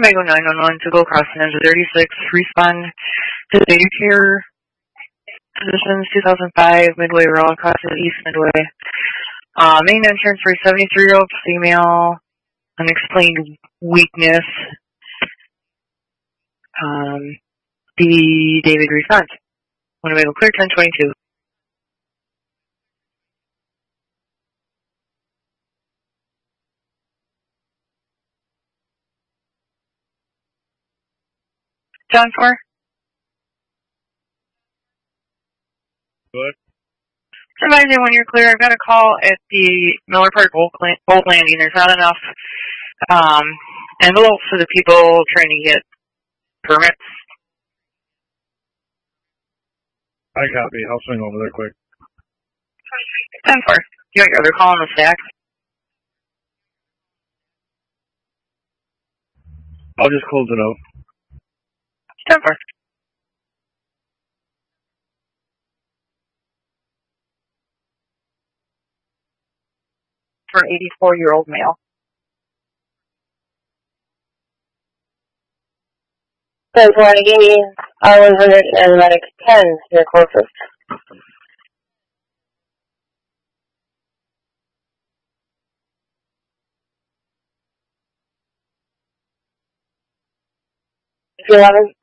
Winnebago 911 to go across Ninja 36. Respond to data care positions 2005 Midway Road, across the East Midway. Main entrance for a 73-year-old female, unexplained weakness. The David response. Winnebago clear 1022. John 4. Good. Supervisor, when you're clear, I've got a call at the Miller Park boat landing. There's not enough envelopes for the people trying to get permits. I copy. I'll swing over there quick. 10-4. You got your other call on the stack? I'll just close it out. 10-4. For an 84-year-old male. So, Allegheny, R100 and Medic 10, your closest. If 11.